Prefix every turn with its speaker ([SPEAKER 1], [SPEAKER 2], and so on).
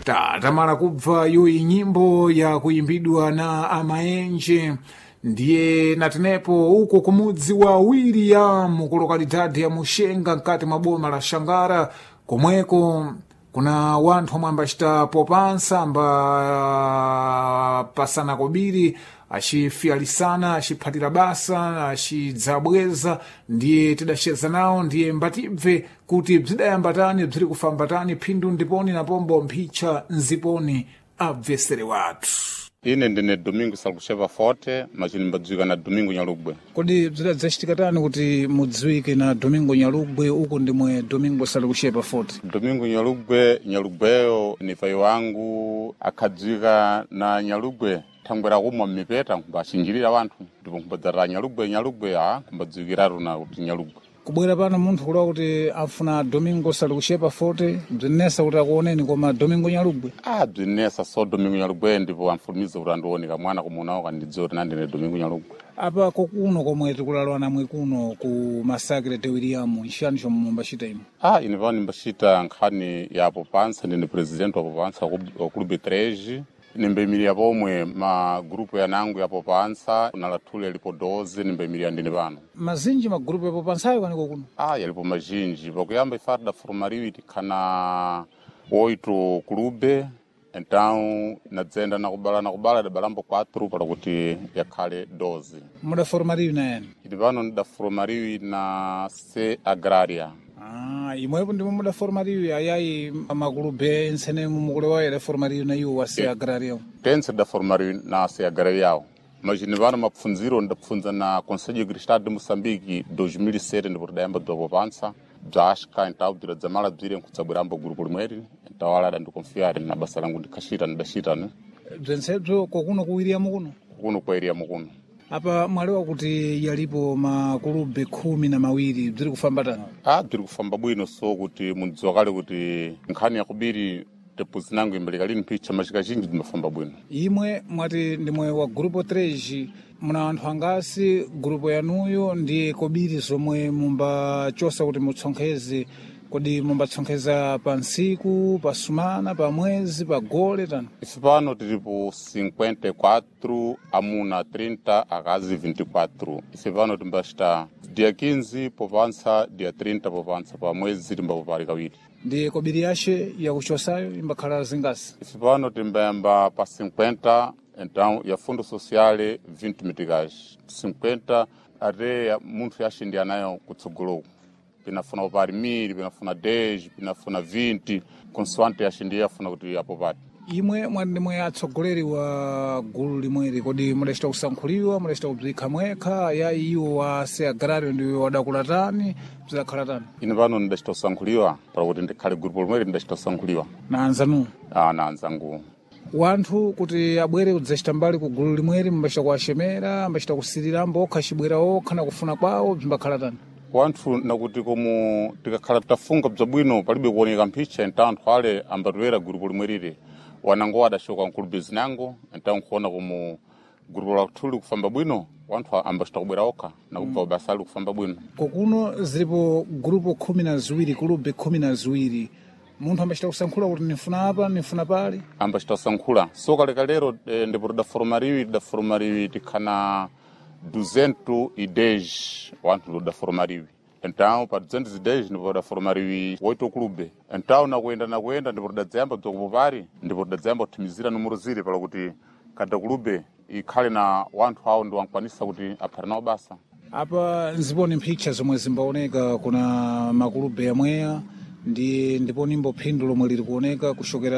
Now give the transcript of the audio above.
[SPEAKER 1] tamala kubva yoyi nyimbo ya kuyimbidwa na amaenje ndiye natenepo uko kumudzi wa William ku lokalidade ya Mushenga mkati mwa boma la Shangara komweko kuna wanthu omwe ambacita popansa ambapasana kobiri acifiyalisana aciphatira basa acidzabweza ndiye tidaceza nawo ndiye mbatibve kuti bzidayambatani bziri kufambatani phindu ndiponi napombo mphicha nziponi abvesere wathu.
[SPEAKER 2] Ine ndine Domingo Salkusheva Forte machini mbadzwika na Domingo Nyalugwe.
[SPEAKER 1] Kodi bzidadzacitikatani kuti mudziwike na Domingo Nyalugwe uku ndimwe Domingo Salkusheva Forte?
[SPEAKER 2] Domingo Nyalugweyo ni pai wangu akadzwika na Nyalugwe thangwera kumwa mmipeta mbachinjirira wanthu ndipo kumbadzara Nyalugwe kumbadzwikiratu na kuti Nyalugwe.
[SPEAKER 1] Kubwera pano munthu kulawa kuti afuna Domingo Salkusheva Forte bzinesa kuti akuoneni koma Domingo Nyalugwe?
[SPEAKER 2] Bzinesa so Domingo Nyalugwe ndipo amfumiza kuti andioneka mwana kumunawo kandidziwa kuti nandine Domingo Nyalugwe.
[SPEAKER 1] Apa kokuno komwe tikulalwa namwe kuno ku Masakre de William nxani chomwe mumbacita imo?
[SPEAKER 2] Ine pano mbacita nkhani ya Popansa, ndine presidente wa Popansa wa Clube 3. Nimbemiria pomwe ma grupo yanangu ya Popansa na latule yalipo 12 nimbemiria ndine pano.
[SPEAKER 1] Mazinji ma grupo ya Popansa ayo kaniko kuno?
[SPEAKER 2] Yalipo majinji. Pakuyamba ifata da formariwi tikana 8 klube. Então, nadzenda na kubala da balambo 4 para kuti yakhale 12.
[SPEAKER 1] Muda formariwi na yani?
[SPEAKER 2] Idipano nda formariwi na C Agraria.
[SPEAKER 1] Imwepo ndimo muda formariwi ayayi maklube nsene mumukule wayo da formariwi na iwo wa C Agraria?
[SPEAKER 2] Tense da formariwi na C Agraria. Imagine vano mapfunziro ndapfunza na Conselho de Estado de Moçambique 2007 ndipo tidayamba do Popansa. Bzashka então bziradzamala bzire nkudzabwerambo grupo limweri tawala ndikonfiare na basa langu ndidashita ne
[SPEAKER 1] bzensebzo kokuno kuwiriamo kuno
[SPEAKER 2] kwairiamo kuno.
[SPEAKER 1] Apa mwalewa kuti yalipo makulube 12 bziri kufamba tani?
[SPEAKER 2] Bziri kufamba bwino so kuti mudziwa kale kuti nkhani yakubiri depozi nangu imbeleka lini picha machika chinji zimafamba bwino.
[SPEAKER 1] Imwe mwati ndimwe wa grupo 3 muna anthu angasi grupo yanuyo ndi kobiri zomwe mumbachosa kuti mutsonkheze, kodi mumbatsonkheza pa ntsiku, pa sumana, pa mwezi, pa gole tani?
[SPEAKER 2] Ife pano tilipo 54 amuna 30 akazi 24. Ife pano timbachita dia 15 Popansa, dia 30 Popansa, pa mwezi timbapopali kawiri.
[SPEAKER 1] Ndi kobiri yace yakuchosayo imbakhala zingasi?
[SPEAKER 2] Ife pano timbayamba pa 50. Então, ya fundo sociale 20 meticais. 50 até munthu yaxindiya nayo kutsogoloko. Pinafuna upari 1000, pinafuna 10, pinafuna 20, consoante yaxindiya afuna kuti apopati.
[SPEAKER 1] Imwe mwandimwe atsogoleri wa gulu limweri kodi mudachita kusankhuliwa, mudachita kubzikha mwekha, ya iwo wa C Agrario ndiwo wadakulatani, bzidakhala tani?
[SPEAKER 2] Ine pano ndidachita kusankhuliwa, para kuti ndikhale grupo limweri ndidachita kusankhuliwa.
[SPEAKER 1] Na anzanu?
[SPEAKER 2] Na anzangu.
[SPEAKER 1] Wanthu kuti abwere kudzachita mbali ku gulu limweri mbachita kuwachemera, mbachita kusirira mbokha chibwera okha na kufuna kwawo bzimbakhala tani?
[SPEAKER 2] Wanthu nakuti komu tikakhala tafunga bzabwino palibe kuoneka mphicha então anthu ale ambatulera grupo limwerire. Wanango wadashoka nkulubi zinango então kuona komu grupo lakuthuli kufamba bwino wanthu ambachita kubwera okha na kubva basali kufamba bwino.
[SPEAKER 1] Kokuno zilipo grupo 12 kulube 12. Munthu ambachita kusankhula kuti nifuna apa nifuna pali?
[SPEAKER 2] Ambachita kusankhula so kalekalero ndipo tidafurumariwi tikhana 210 wanthu tidafurumariwi. Então pa 210 ndipo tidafurumariwi 8 klube. Então nakuenda ndipo tidadzayamba bzakupopari ndipo tidadzayamba kuthimizira numero zire pala kuti kada klube ikhale na wanthu awo ndi wankwanisa kuti aphata nawo basa.
[SPEAKER 1] Apa nziponi mphicha zomwe zimbaoneka kuna makulube yamweya ndipo nimbo phindu lomwe liri kuoneka kushokera